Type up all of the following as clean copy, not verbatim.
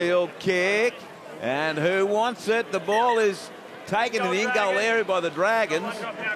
Field kick, and who wants it? The ball is taken in the in-goal area by the Dragons,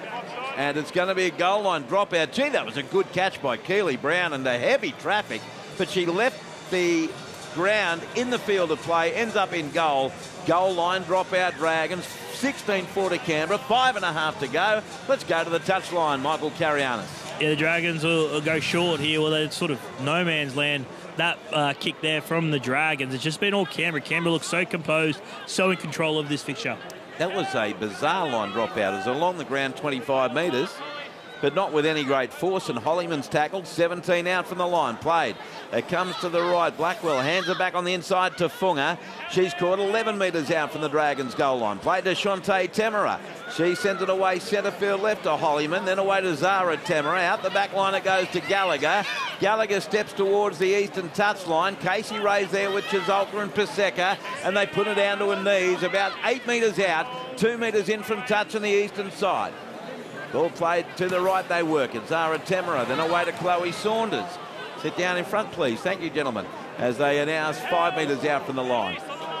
and it's going to be a goal line dropout. Gee, that was a good catch by Keely Brown and the heavy traffic, but she left the ground in the field of play, ends up in goal. Goal line dropout Dragons, 16-4 to Canberra, 5.5 to go. Let's go to the touchline, Michael Carianis. Yeah, the Dragons will go short here. Well, they're sort of no man's land. That kick there from the Dragons, it's just been all Canberra. Canberra looks so composed, so in control of this fixture. That was a bizarre line dropout. It was along the ground 25 metres, but not with any great force, and Hollyman's tackled, 17 out from the line, played. It comes to the right, Blackwell hands it back on the inside to Funga. She's caught 11 metres out from the Dragons goal line. Played to Shante Temera. She sends it away centre field left to Hollyman, then away to Zara Temera. Out the back line it goes to Gallagher. Gallagher steps towards the eastern touchline. Casey Ray's there with Chisolka and Paseka, and they put it down to her knees, about 8 metres out, 2 metres in from touch on the eastern side. Ball played to the right, they work it. Zara Temera, then away to Chloe Saunders. Sit down in front, please. Thank you, gentlemen. As they are now 5 metres out from the line.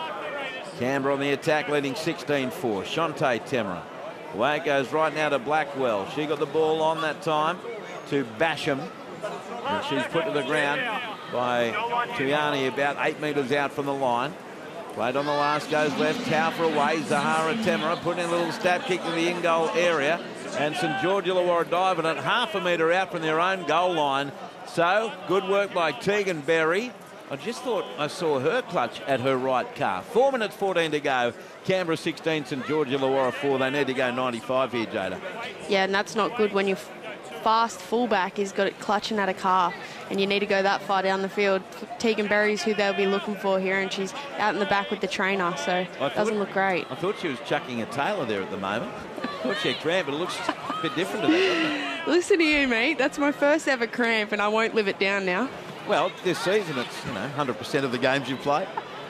Canberra on the attack, leading 16-4. Shante Temera. Away it goes right now to Blackwell. She got the ball on that time to Basham. And she's put to the ground by Tuyani, about 8 metres out from the line. Played on the last, goes left, Taufer away. Zahara Temera putting in a little stab kick to the in-goal area. And St George Illawarra diving at half a metre out from their own goal line. So, good work by Tegan Berry. I just thought I saw her clutch at her right calf. 4 minutes 14 to go. Canberra 16, St George Illawarra 4. They need to go 95 here, Jada. Yeah, and that's not good when your fast fullback has got it clutching at a calf, and you need to go that far down the field. Tegan Berry's who they'll be looking for here, and she's out in the back with the trainer, so it doesn't look great. I thought she was chucking a Taylor there at the moment. I thought she had cramp, but it looks a bit different to that, doesn't it? Listen to you, mate. That's my first ever cramp, and I won't live it down now. Well, this season it's 100% of the games you've played.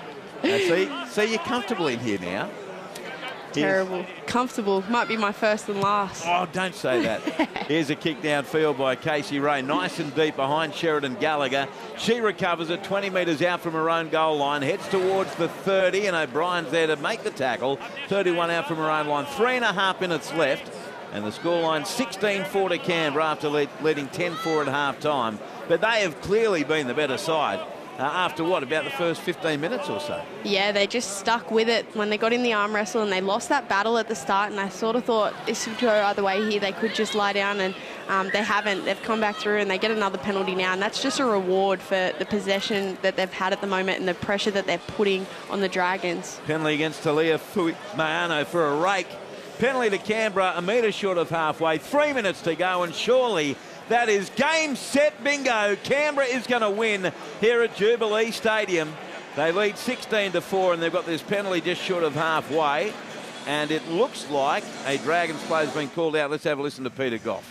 See, you're comfortable in here now. Terrible. Comfortable. Might be my first and last. Oh, don't say that. Here's a kick downfield by Casey Ray. Nice and deep behind Sheridan Gallagher. She recovers it 20 metres out from her own goal line. Heads towards the 30, and O'Brien's there to make the tackle. 31 out from her own line. 3.5 minutes left. And the scoreline 16-4 to Canberra after leading 10-4 at half-time. But they have clearly been the better side. After what, about the first 15 minutes or so? Yeah, they just stuck with it when they got in the arm wrestle, and they lost that battle at the start, and I sort of thought this would go either way here. They could just lie down, and they haven't. They've come back through, and they get another penalty now, and that's just a reward for the possession that they've had at the moment and the pressure that they're putting on the Dragons. Penalty against Talia Mayano for a rake. Penalty to Canberra, a metre short of halfway. 3 minutes to go, and surely that is game, set, bingo. Canberra is going to win here at Jubilee Stadium. They lead 16-4, and they've got this penalty just short of halfway. And it looks like a Dragons player's been called out. Let's have a listen to Peter Goff.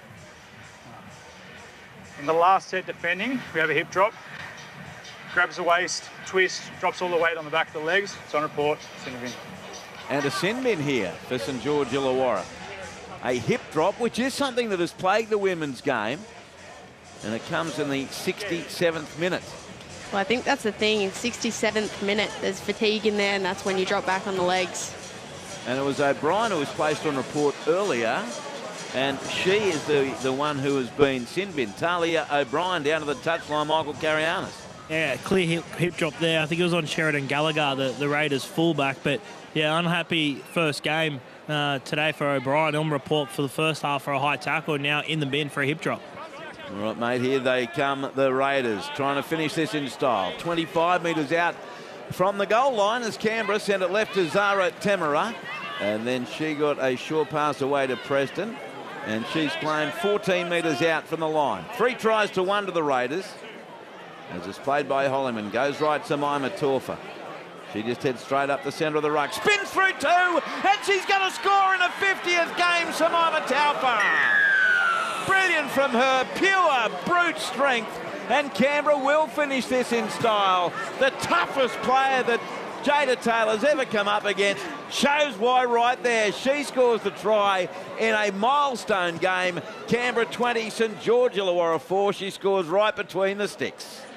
In the last set defending, we have a hip drop. Grabs the waist, twist, drops all the weight on the back of the legs. It's on report, sin bin. And a sin bin here for St George Illawarra. A hip drop, which is something that has plagued the women's game. And it comes in the 67th minute. Well, I think that's the thing. In 67th minute, there's fatigue in there, and that's when you drop back on the legs. And it was O'Brien who was placed on report earlier. And she is the one who has been sin bin. Talia O'Brien down to the touchline, Michael Carianis. Yeah, clear hip drop there. I think it was on Sheridan Gallagher, the Raiders fullback. But, yeah, unhappy first game today for O'Brien. On report for the first half for a high tackle, now in the bin for a hip drop. All right, mate, here they come, the Raiders, trying to finish this in style. 25 metres out from the goal line as Canberra sent it left to Zara Temera. And then she got a short pass away to Preston. And she's claimed 14 metres out from the line. 3 tries to 1 to the Raiders. As it's played by Holliman. Goes right, Samaima Taufa. She just heads straight up the centre of the ruck. Spins through 2, and she's going to score in a 50th game, Samaima Taufa. Brilliant from her, pure brute strength. And Canberra will finish this in style. The toughest player that Jada Taylor's ever come up against. Shows why right there. She scores the try in a milestone game. Canberra 20, St George Illawarra 4. She scores right between the sticks.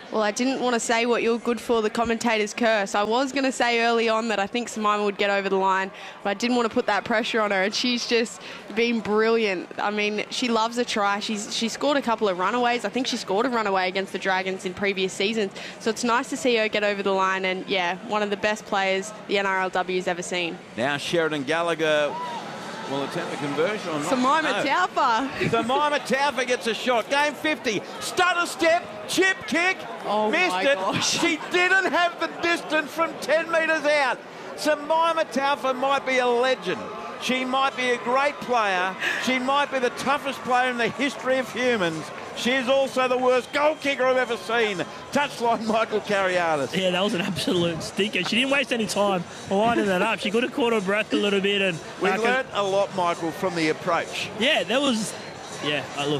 Well, I didn't want to say what you're good for, the commentator's curse. I was going to say early on that I think Simona would get over the line, but I didn't want to put that pressure on her, and she's just been brilliant. I mean, she loves a try. She scored a couple of runaways. I think she scored a runaway against the Dragons in previous seasons, so it's nice to see her get over the line, and, yeah, one of the best players the NRLW's ever seen. Now Sheridan Gallagher will attempt a conversion or not. Simona Taufa. Simona Taufa gets a shot. Game 50. Stutter step. Chip kick. Oh, missed my it. gosh. She didn't have the distance from 10 metres out. Simona Taufa might be a legend. She might be a great player. She might be the toughest player in the history of humans. She is also the worst goal kicker I've ever seen. Touchline Michael Carianis. Yeah, that was an absolute stinker. She didn't waste any time lining that up. She could have caught her breath a little bit. And We learnt a lot, Michael, from the approach. yeah, that was... Yeah, look,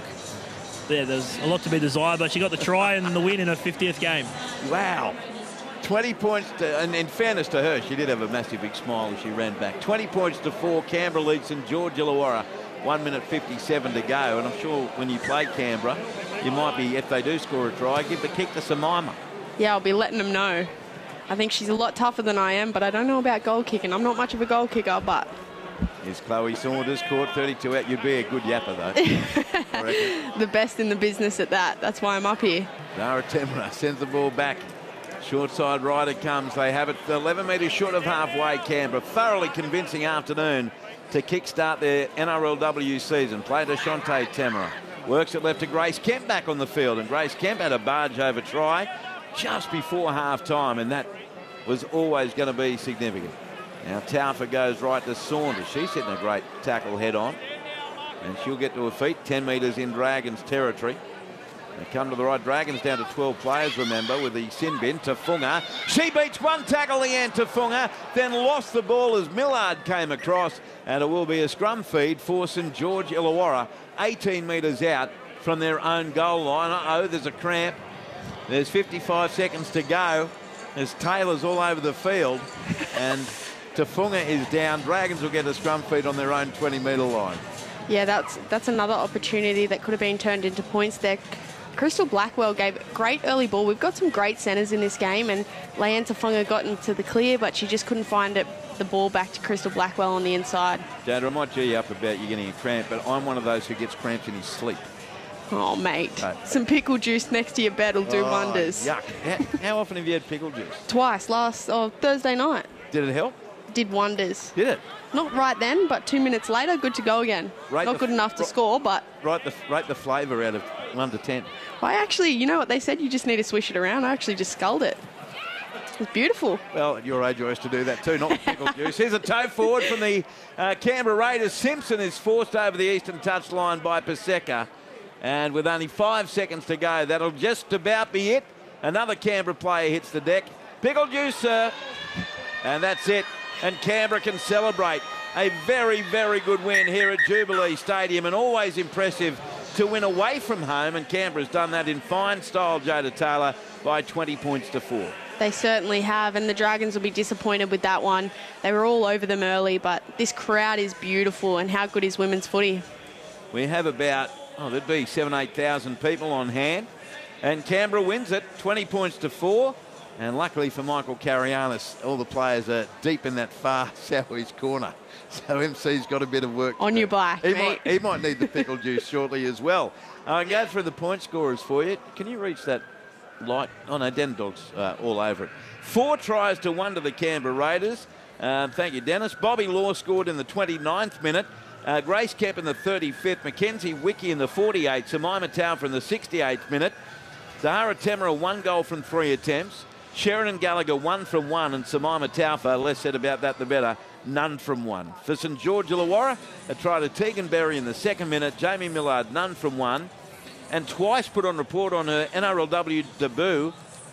there's a lot to be desired, but she got the try and the win in her 50th game. Wow. 20 points to, and in fairness to her, she did have a massive big smile as she ran back. 20 points to 4. Canberra leads St George Illawarra. 1 minute 57 to go, and I'm sure when you play Canberra, you might be, if they do score a try, give the kick to Simona. Yeah, I'll be letting them know. I think she's a lot tougher than I am, but I don't know about goal kicking. I'm not much of a goal kicker, but... Here's Chloe Saunders, caught 32 out. You'd be a good yapper, though. I reckon. The best in the business at that. That's why I'm up here. Zara Temra sends the ball back. Short side rider comes. They have it 11 metres short of halfway, Canberra. Thoroughly convincing afternoon to kickstart their NRLW season. Play to Shante Temra. Works it left to Grace Kemp back on the field. And Grace Kemp had a barge over try just before half-time, and that was always going to be significant. Now Taufa goes right to Saunders. She's hitting a great tackle head on. And she'll get to her feet, 10 metres in Dragons territory. They come to the right. Dragons down to 12 players, remember, with the sin bin. Tafunga. She beats one tackle, Leanne Tafunga, then lost the ball as Millard came across. And it will be a scrum feed for St George Illawarra, 18 metres out from their own goal line. Uh-oh, there's a cramp. There's 55 seconds to go. There's Taylor's all over the field. And Tafunga is down. Dragons will get a scrum feed on their own 20-metre line. Yeah, that's another opportunity that could have been turned into points there. Crystal Blackwell gave great early ball. We've got some great centres in this game, and Leanne Tafunga got into the clear, but she just couldn't find the ball back to Crystal Blackwell on the inside. Jada, I might G you up about you getting a cramp, but I'm one of those who gets cramps in his sleep. Oh, mate. Some pickle juice next to your bed will do wonders. Yuck. How often have you had pickle juice? Twice, Thursday night. Did it help? Did wonders. Did it? Not right then, but 2 minutes later, good to go again. Not good enough to score, but... Rate the flavour out of 1 to 10. I actually, you know what they said? You just need to swish it around. I actually just sculled it. It's beautiful. Well, at your age, I used to do that too, not with pickle juice. Here's a toe forward from the Canberra Raiders. Simpson is forced over the eastern touchline by Paseka. And with only 5 seconds to go, that'll just about be it. Another Canberra player hits the deck. Pickle juice, sir. And that's it. And Canberra can celebrate a very, very good win here at Jubilee Stadium, and always impressive to win away from home, and Canberra's done that in fine style, Jada Taylor, by 20 points to 4. They certainly have, and the Dragons will be disappointed with that one. They were all over them early, but this crowd is beautiful, and how good is women's footy? We have about, there'd be 8,000 people on hand, and Canberra wins it, 20 points to 4. And luckily for Michael Carianis, all the players are deep in that far southeast corner. So MC's got a bit of work on your back, he might need the pickle juice shortly as well. I can go through the point scorers for you. Can you reach that light? Oh, no, Den Dog's all over it. 4 tries to 1 to the Canberra Raiders. Thank you, Dennis. Bobby Law scored in the 29th minute. Grace Kemp in the 35th. Mackenzie Wiki in the 48th. Simona Taufa in the 68th minute. Zahara Temra 1 goal from 3 attempts. Sheridan Gallagher 1 from 1, and Simona Taufa, less said about that the better, none from 1. For St George Illawarra, a try to Tegan Berry in the 2nd minute. Jamie Millard, none from 1. And twice put on report on her NRLW debut,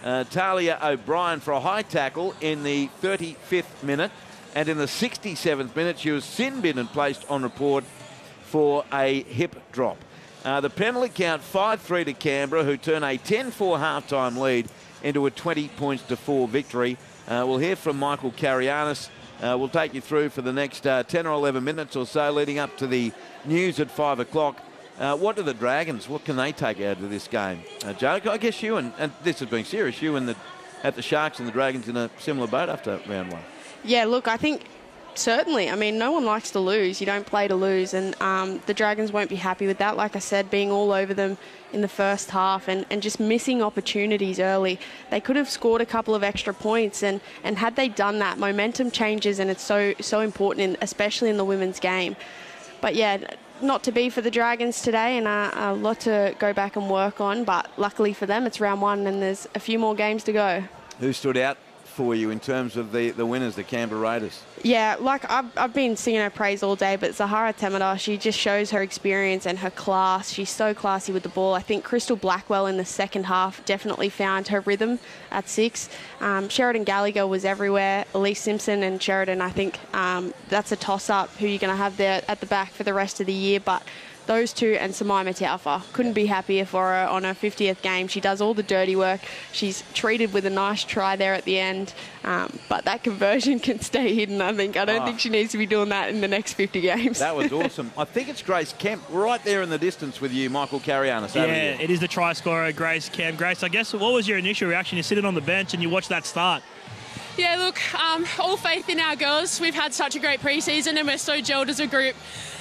Talia O'Brien for a high tackle in the 35th minute. And in the 67th minute, she was sin bin and placed on report for a hip drop. The penalty count 5-3 to Canberra, who turn a 10-4 half-time lead into a 20 points to 4 victory. We'll hear from Michael Carianis. We'll take you through for the next 10 or 11 minutes or so leading up to the news at 5 o'clock. What do the Dragons, what can they take out of this game? Joe, I guess you, and this is being serious, you and at the Sharks and the Dragons in a similar boat after round one. Yeah, look, I think certainly. I mean, no one likes to lose. You don't play to lose. And the Dragons won't be happy with that. Like I said, being all over them in the first half and just missing opportunities early. They could have scored a couple of extra points. And had they done that, momentum changes, and it's so important, especially in the women's game. But, yeah, not to be for the Dragons today, and a lot to go back and work on. But luckily for them, it's round one and there's a few more games to go. Who stood out for you in terms of the winners, the Canberra Raiders? Yeah, like I've been singing her praise all day, but Zahara Temada, she just shows her experience and her class. She's so classy with the ball. I think Crystal Blackwell in the second half definitely found her rhythm at 6. Sheridan Gallagher was everywhere. Elise Simpson and Sheridan, I think that's a toss-up who you're going to have there at the back for the rest of the year. But those two and Samaima Taufa, couldn't be happier for her on her 50th game. She does all the dirty work. She's treated with a nice try there at the end. But that conversion can stay hidden, I think. I don't think she needs to be doing that in the next 50 games. That was awesome. I think it's Grace Kemp right there in the distance with you, Michael Carianis. Yeah, it is the try scorer, Grace Kemp. Grace, I guess, what was your initial reaction? You're sitting on the bench and you watch that start. Yeah, look, all faith in our girls. We've had such a great pre-season and we're so gelled as a group.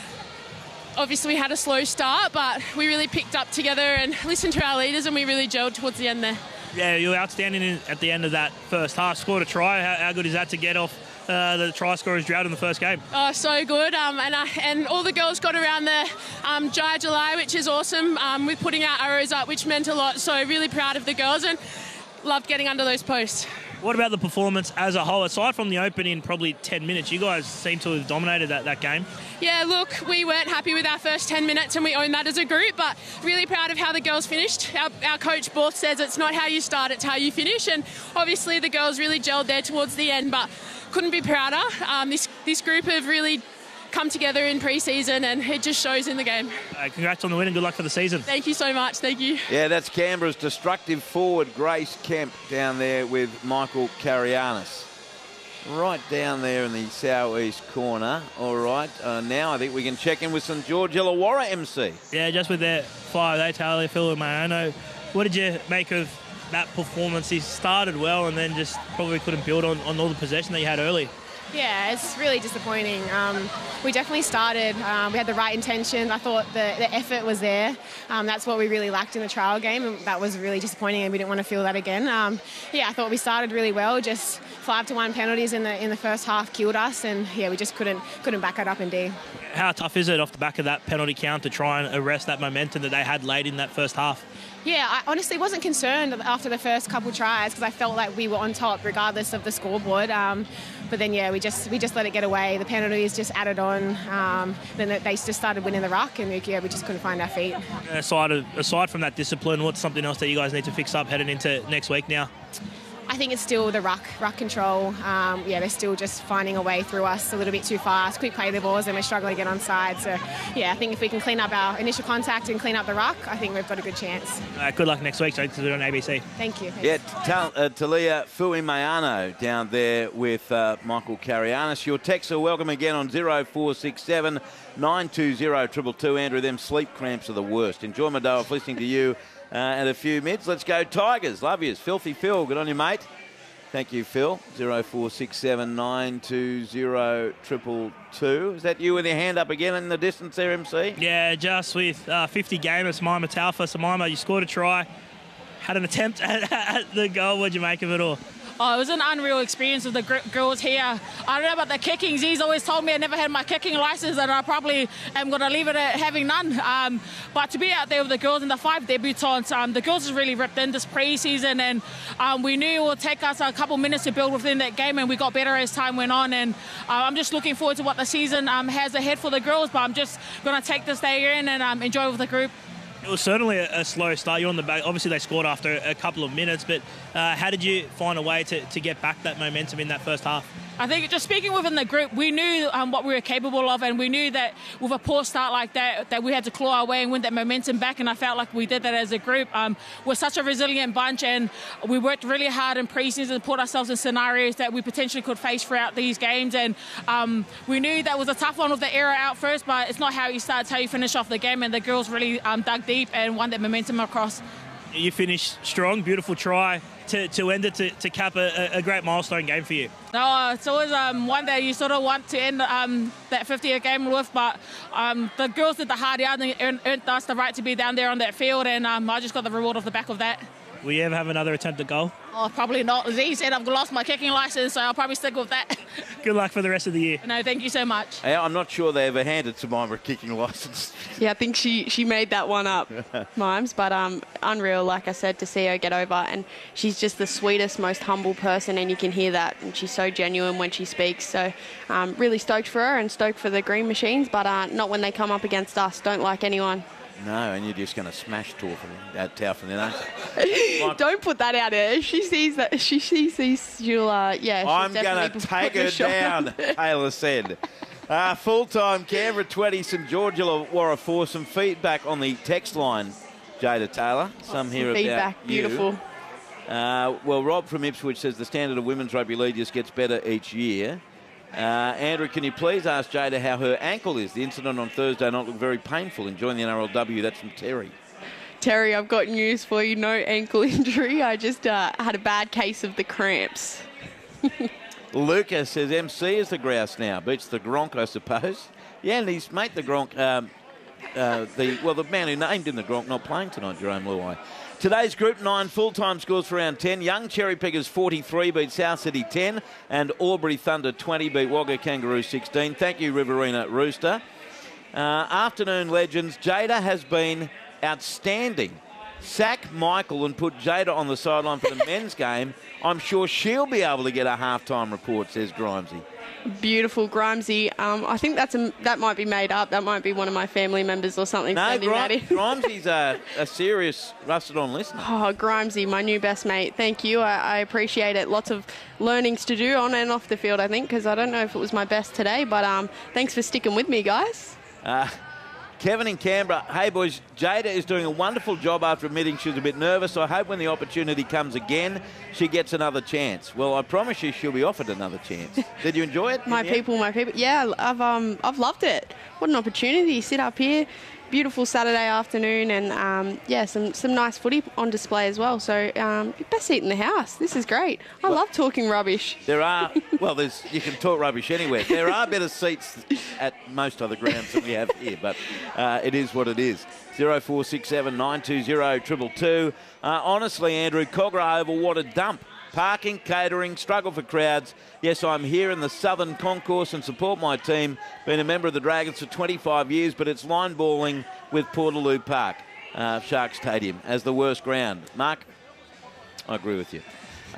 Obviously, we had a slow start, but we really picked up together and listened to our leaders, and we really gelled towards the end there. Yeah, you were outstanding at the end of that first half. Scored a try. How good is that to get off the try scorer's drought in the first game? Oh, so good. And all the girls got around the Jaya July, which is awesome, with putting our arrows up, which meant a lot. So really proud of the girls and loved getting under those posts. What about the performance as a whole? Aside from the opening probably 10 minutes, you guys seem to have dominated that game. Yeah, look, we weren't happy with our first 10 minutes and we own that as a group, but really proud of how the girls finished. Our coach Borth says it's not how you start, it's how you finish, and obviously the girls really gelled there towards the end, but couldn't be prouder. This group have really come together in pre-season and it just shows in the game. Congrats on the win and good luck for the season. Thank you so much. Thank you. Yeah, that's Canberra's destructive forward, Grace Kemp, down there with Michael Carianis. Right down there in the southeast corner. All right, now I think we can check in with St George Illawarra MC. Yeah, just with their 5'8", Talia, Phil and Mayano. What did you make of that performance? He started well and then just probably couldn't build on all the possession that you had early. Yeah, it's really disappointing. We definitely started. We had the right intention. I thought the effort was there. That's what we really lacked in the trial game, and that was really disappointing, and we didn't want to feel that again. Yeah, I thought we started really well. Just 5-1 penalties in the first half killed us, and yeah, we just couldn't back it up in D. How tough is it off the back of that penalty count to try and arrest that momentum that they had late in that first half? Yeah, I honestly wasn't concerned after the first couple tries because I felt like we were on top regardless of the scoreboard. But then, yeah, we just let it get away. The penalties just added on. Then they just started winning the ruck, and we just couldn't find our feet. Aside from that discipline, what's something else that you guys need to fix up heading into next week now? I think it's still the ruck control. Yeah, they're still just finding a way through us a little bit too fast. Quick play the balls, and we're struggling to get onside. So, yeah, I think if we can clean up our initial contact and clean up the ruck, I think we've got a good chance. Good luck next week. So to do it on ABC. Thank you. Yeah, Talia Fuimayano down there with Michael Carianis. Your texts are welcome again on 0467 920 222. Andrew, them sleep cramps are the worst. Enjoy my day off listening to you. And a few mids. Let's go Tigers. Love yous. Filthy Phil. Good on you, mate. Thank you, Phil. 0467 920 222. Is that you with your hand up again in the distance there, MC? Yeah, just with 50 gamers, Samaima Taufa. Samaima, you scored a try. Had an attempt at the goal. What'd you make of it all? Oh, it was an unreal experience with the girls here. I don't know about the kicking. He's always told me I never had my kicking license, and I probably am going to leave it at having none. But to be out there with the girls and the 5 debutants, the girls has really ripped in this pre-season, and we knew it would take us a couple minutes to build within that game, and we got better as time went on. And I'm just looking forward to what the season has ahead for the girls, but I'm just going to take this day in and enjoy with the group. It was certainly a slow start. You're on the back. Obviously, they scored after a couple of minutes, but how did you find a way to get back that momentum in that first half? I think just speaking within the group, we knew what we were capable of, and we knew that with a poor start like that we had to claw our way and win that momentum back, and I felt like we did that as a group. We're such a resilient bunch, and we worked really hard in pre-season to put ourselves in scenarios that we potentially could face throughout these games, and we knew that was a tough one with the error out first, but it's not how you start, it's how you finish off the game, and the girls really dug deep and won that momentum across. You finished strong, beautiful try to end it, to cap a great milestone game for you. No, it's always one that you sort of want to end that 50th game with, but the girls did the hard yard and earned us the right to be down there on that field, and I just got the reward off the back of that. Will you ever have another attempt at goal? Oh, probably not. As he said, I've lost my kicking licence, so I'll probably stick with that. Good luck for the rest of the year. No, thank you so much. I'm not sure they ever handed Jemima a kicking licence. Yeah, I think she made that one up, Mimes. But unreal, like I said, to see her get over. And she's just the sweetest, most humble person, and you can hear that. And she's so genuine when she speaks. So really stoked for her and stoked for the Green Machines, but not when they come up against us. Don't like anyone. No, and you're just going to smash Tau from there, aren't you? Don't put that out there. If she sees that, she sees she'll, yeah. I'm going to take her down, Taylor said. Full-time Canberra 20, St George Illawarra 4. Some feedback on the text line, Jada Taylor. Some here feedback, about beautiful. Well, Rob from Ipswich says the standard of women's rugby league just gets better each year. Andrew, can you please ask Jada how her ankle is? The incident on Thursday night looked very painful. Enjoying the NRLW. That's from Terry. Terry, I've got news for you. No ankle injury. I just had a bad case of the cramps. Lucas says MC is the grouse now. Beats the Gronk, I suppose. Yeah, and his mate, the Gronk, the man who named him the Gronk, not playing tonight, Jerome Luai. Today's Group 9 full-time scores for round 10. Young Cherry Pickers 43 beat South City 10, and Albury Thunder 20 beat Wagga Kangaroo 16. Thank you, Riverina Rooster. Afternoon legends. Jada has been outstanding. Sack Michael and put Jada on the sideline for the men's game. I'm sure she'll be able to get a half-time report, says Grimesy. Beautiful, Grimesy. I think that might be made up. That might be one of my family members or something. No, Grimesy's a serious rusted-on listener. Oh, Grimesy, my new best mate. Thank you. I appreciate it. Lots of learnings to do on and off the field, I think, because I don't know if it was my best today, but thanks for sticking with me, guys. Kevin in Canberra, hey boys, Jada is doing a wonderful job after admitting she was a bit nervous. I hope when the opportunity comes again, she gets another chance. Well, I promise you she'll be offered another chance. Did you enjoy it? My people. Yeah, I've loved it. What an opportunity. Sit up here. Beautiful Saturday afternoon, and yeah, some nice footy on display as well. So best seat in the house. This is great. I love talking rubbish. There are, well, you can talk rubbish anywhere. There are better seats at most other grounds than we have here, but it is what it is. 0467 920 222. Honestly, Andrew, Cogra Oval, what a dump. Parking, catering, struggle for crowds. Yes, I'm here in the Southern Concourse and support my team. Been a member of the Dragons for 25 years, but it's line balling with Portaloo Park, Shark Stadium, as the worst ground. Mark, I agree with you.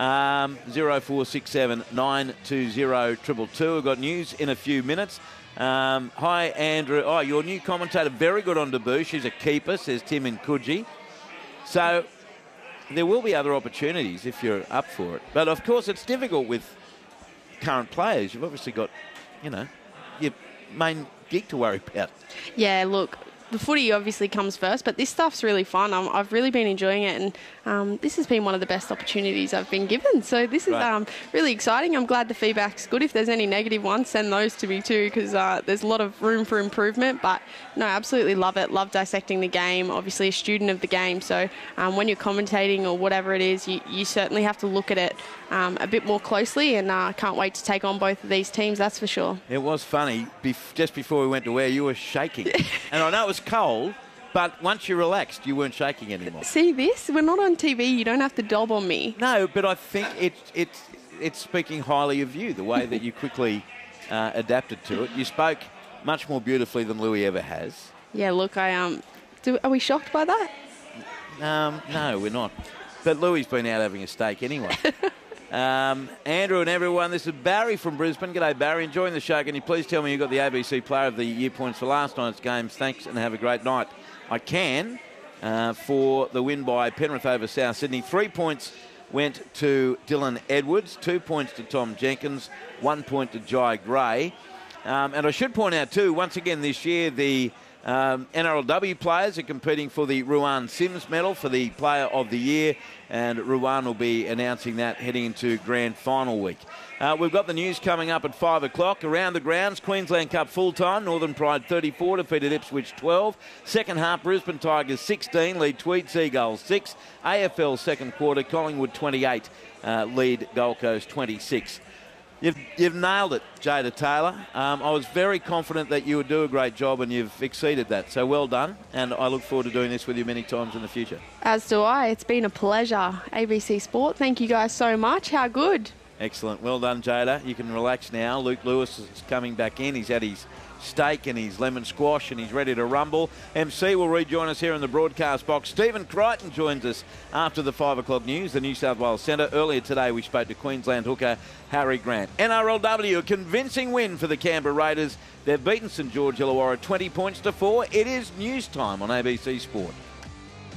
0467 920 222. We've got news in a few minutes. Hi, Andrew. Oh, your new commentator, very good on debut. She's a keeper, says Tim in Coogee. So there will be other opportunities if you're up for it. But, of course, it's difficult with current players. You've obviously got, your main gig to worry about. Yeah, look, the footy obviously comes first, but this stuff's really fun. I've really been enjoying it, and this has been one of the best opportunities I've been given. So this is really exciting. I'm glad the feedback's good. If there's any negative ones, send those to me too, because there's a lot of room for improvement. But no, absolutely love it. Love dissecting the game. Obviously a student of the game. So when you're commentating or whatever it is, you certainly have to look at it a bit more closely, and can't wait to take on both of these teams, that's for sure. It was funny. Just before we went to air, you were shaking. And I know it was cold, but once you relaxed, you weren't shaking anymore. See this? We're not on TV. You don't have to dob on me. No, but I think it's speaking highly of you, the way that you quickly adapted to it. You spoke much more beautifully than Louis ever has. Yeah, look, are we shocked by that? No, we're not. But Louis been out having a steak anyway. Andrew and everyone, this is Barry from Brisbane. G'day, Barry. Enjoying the show. Can you please tell me you got the ABC Player of the Year points for last night's games? Thanks and have a great night. I can. for the win by Penrith over South Sydney. 3 points went to Dylan Edwards, 2 points to Tom Jenkins, 1 point to Jai Gray. And I should point out too, once again this year, the NRLW players are competing for the Ruan Sims medal for the Player of the Year, and Ruan will be announcing that heading into Grand Final week. We've got the news coming up at 5 o'clock. Around the grounds, Queensland Cup full-time. Northern Pride 34 defeated Ipswich 12. Second half, Brisbane Tigers 16 lead Tweed Seagulls 6. AFL second quarter, Collingwood 28 lead Gold Coast 26. You've nailed it, Jada Taylor. I was very confident that you would do a great job, and you've exceeded that. So well done, and I look forward to doing this with you many times in the future. As do I. It's been a pleasure. ABC Sport, thank you guys so much. How good. Excellent. Well done, Jada. You can relax now. Luke Lewis is coming back in. He's had his steak and his lemon squash, and he's ready to rumble. MC will rejoin us here in the broadcast box. Stephen Crichton joins us after the 5 o'clock news, the New South Wales Centre. Earlier today, we spoke to Queensland hooker Harry Grant. NRLW, a convincing win for the Canberra Raiders. They've beaten St George Illawarra 20 points to 4. It is news time on ABC Sport.